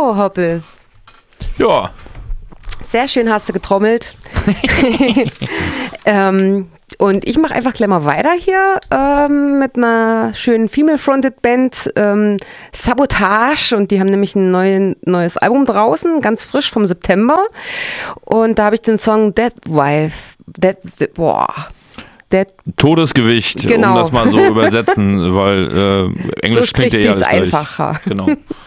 Hallo, Hoppel. Ja. Sehr schön hast du getrommelt. Und ich mache einfach gleich mal weiter hier mit einer schönen Female-Fronted Band, Sabotage. Und die haben nämlich ein neues Album draußen, ganz frisch vom September. Und da habe ich den Song Dead Wife. Todesgewicht, genau. um das mal so übersetzen, weil Englisch so spricht klingt ja sie es alles einfacher. Genau.